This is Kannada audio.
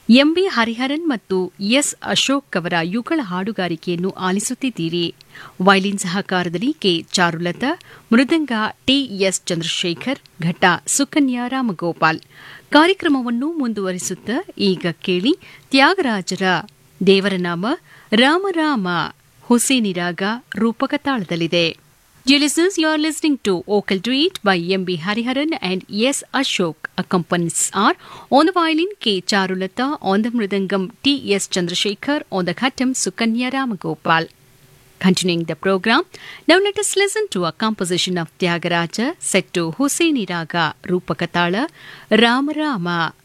ಎಂಬಿ ಹರಿಹರನ್ ಮತ್ತು ಎಸ್ ಅಶೋಕ್ ಅವರ ಯುಗಳ ಹಾಡುಗಾರಿಕೆಯನ್ನು ಆಲಿಸುತ್ತಿದ್ದೀರಿ. ವೈಲಿನ್ ಸಹಕಾರದಲ್ಲಿ ಕೆ ಚಾರುಲತಾ, ಮೃದಂಗ ಟಿಎಸ್ ಚಂದ್ರಶೇಖರ್, ಘಟ ಸುಕನ್ಯಾ ರಾಮಗೋಪಾಲ್. ಕಾರ್ಯಕ್ರಮವನ್ನು ಮುಂದುವರಿಸುತ್ತಾ ಈಗ ಕೇಳಿ ತ್ಯಾಗರಾಜರ ದೇವರನಾಮ ರಾಮರಾಮ ಹುಸೇನಿ ರಾಗ ರೂಪಕ ತಾಳದಲ್ಲಿದೆ. Dear listeners, you are listening to Vocal Duet by M.B. Hariharan and S. Ashok. Accompanies are on the violin K. Charulata, on the mridangam T.S. Chandrasekhar, on the ghatam Sukanya Ramagopal. Continuing the program, now let us listen to a composition of Tyagaraja set to Husaini Raga Rupakatala Rama Rama.